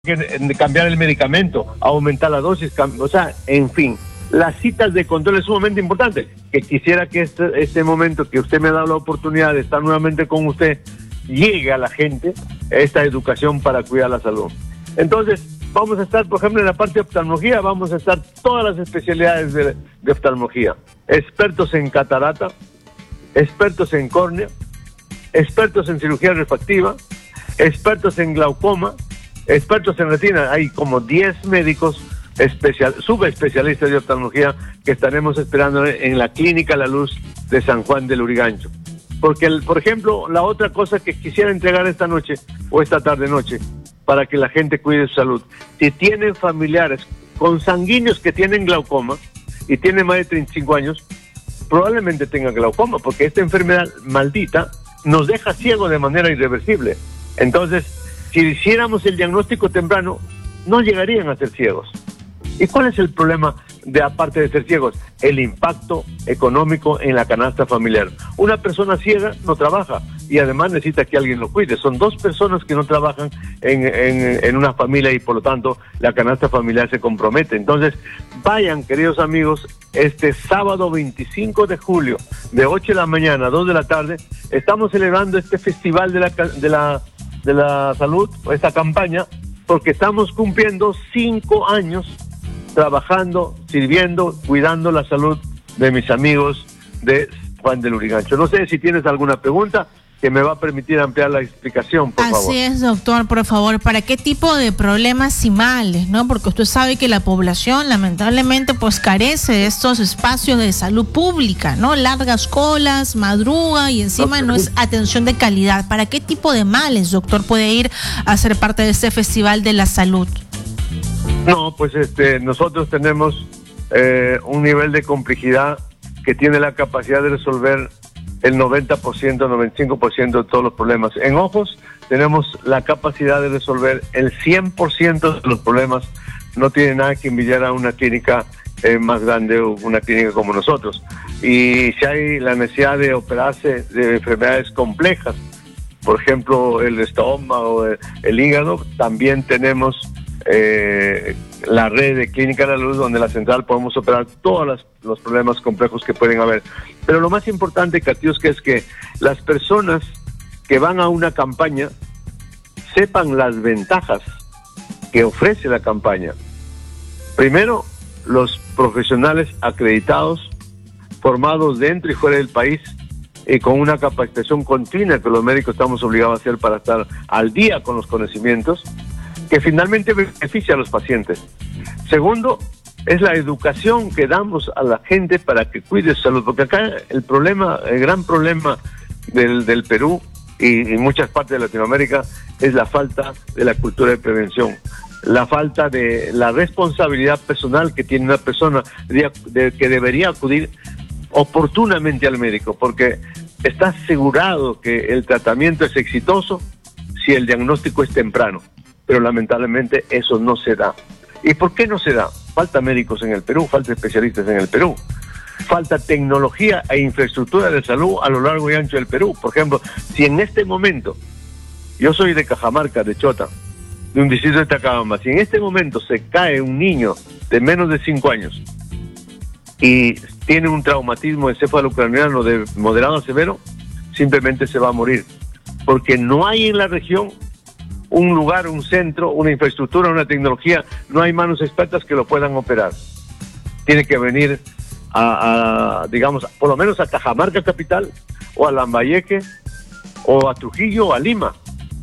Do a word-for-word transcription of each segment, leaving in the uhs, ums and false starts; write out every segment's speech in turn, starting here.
que cambiar el medicamento, aumentar la dosis, o sea, en fin, las citas de control es sumamente importante, que quisiera que este, este momento que usted me ha dado la oportunidad de estar nuevamente con usted, llegue a la gente esta educación para cuidar la salud. Entonces, vamos a estar, por ejemplo, en la parte de oftalmología, vamos a estar todas las especialidades de, de oftalmología, expertos en catarata, expertos en córnea, expertos en cirugía refractiva, expertos en glaucoma, expertos en retina. Hay como diez médicos especial, subespecialistas de oftalmología que estaremos esperando en la Clínica La Luz de San Juan del Lurigancho. Porque, el, por ejemplo, la otra cosa que quisiera entregar esta noche o esta tarde-noche para que la gente cuide su salud, si tienen familiares consanguíneos que tienen glaucoma y tienen más de treinta y cinco años, probablemente tengan glaucoma, porque esta enfermedad maldita nos deja ciego de manera irreversible. Entonces, si hiciéramos el diagnóstico temprano, no llegarían a ser ciegos. ¿Y cuál es el problema de, aparte de ser ciegos? El impacto económico en la canasta familiar. Una persona ciega no trabaja y además necesita que alguien lo cuide. Son dos personas que no trabajan en, en, en una familia y por lo tanto la canasta familiar se compromete. Entonces, vayan, queridos amigos, este sábado veinticinco de julio, de ocho de la mañana a dos de la tarde, estamos celebrando este festival de la, de la, de la salud, esta campaña, porque estamos cumpliendo cinco años trabajando, sirviendo, cuidando la salud de mis amigos de Juan del Lurigancho. No sé si tienes alguna pregunta que me va a permitir ampliar la explicación, por Así favor. Así es, doctor, por favor, ¿para qué tipo de problemas y males, no? Porque usted sabe que la población, lamentablemente, pues carece de estos espacios de salud pública, ¿no? Largas colas, madruga y encima okay. no es atención de calidad. ¿Para qué tipo de males, doctor, puede ir a ser parte de este Festival de la Salud? No, pues este, nosotros tenemos eh, un nivel de complejidad que tiene la capacidad de resolver el noventa por ciento, noventa y cinco por ciento de todos los problemas. En ojos tenemos la capacidad de resolver el cien por ciento de los problemas. No tiene nada que envidiar a una clínica eh, más grande o una clínica como nosotros. Y si hay la necesidad de operarse de enfermedades complejas, por ejemplo el estómago, el, el hígado, también tenemos Eh, la red de Clínica La Luz, donde la central podemos operar todos los, los problemas complejos que pueden haber. Pero lo más importante, Katiuska, es que las personas que van a una campaña sepan las ventajas que ofrece la campaña. Primero, los profesionales acreditados, formados dentro y fuera del país, y con una capacitación continua que los médicos estamos obligados a hacer para estar al día con los conocimientos, que finalmente beneficia a los pacientes. Segundo, es la educación que damos a la gente para que cuide su salud, porque acá el problema, el gran problema del, del Perú y, y muchas partes de Latinoamérica es la falta de la cultura de prevención, la falta de la responsabilidad personal que tiene una persona de, de, que debería acudir oportunamente al médico, porque está asegurado que el tratamiento es exitoso si el diagnóstico es temprano. Pero lamentablemente eso no se da. ¿Y por qué no se da? Falta médicos en el Perú, falta especialistas en el Perú, falta tecnología e infraestructura de salud a lo largo y ancho del Perú. Por ejemplo, si en este momento, yo soy de Cajamarca, de Chota, de un distrito de Tacabamba, si en este momento se cae un niño de menos de cinco años y tiene un traumatismo encefalocraniano de moderado a severo, simplemente se va a morir, porque no hay en la región un lugar, un centro, una infraestructura, una tecnología, no hay manos expertas que lo puedan operar. Tiene que venir a, a digamos, por lo menos a Cajamarca capital, o a Lambayeque, o a Trujillo, o a Lima.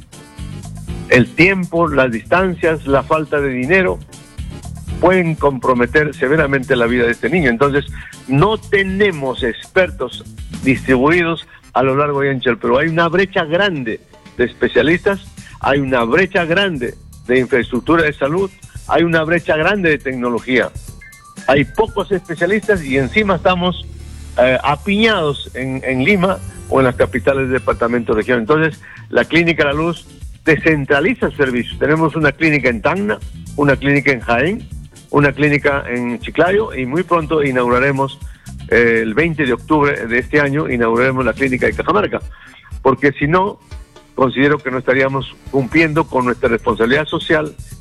El tiempo, las distancias, la falta de dinero pueden comprometer severamente la vida de este niño. Entonces, no tenemos expertos distribuidos a lo largo y ancho del Perú. Hay una brecha grande de especialistas, hay una brecha grande de infraestructura de salud, hay una brecha grande de tecnología. Hay pocos especialistas y encima estamos eh, apiñados en, en Lima o en las capitales de departamento de región. Entonces, la Clínica La Luz descentraliza servicios. Tenemos una clínica en Tacna, una clínica en Jaén, una clínica en Chiclayo y muy pronto inauguraremos, eh, el veinte de octubre de este año, inauguraremos la clínica de Cajamarca. Porque si no, considero que no estaríamos cumpliendo con nuestra responsabilidad social